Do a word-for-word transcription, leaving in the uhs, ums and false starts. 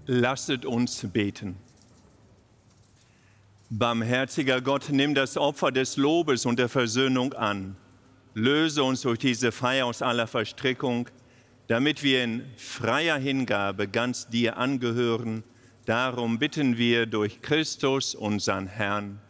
Lasset uns beten. Barmherziger Gott, nimm das Opfer des Lobes und der Versöhnung an. Löse uns durch diese Feier aus aller Verstrickung, damit wir in freier Hingabe ganz dir angehören. Darum bitten wir durch Christus, unseren Herrn.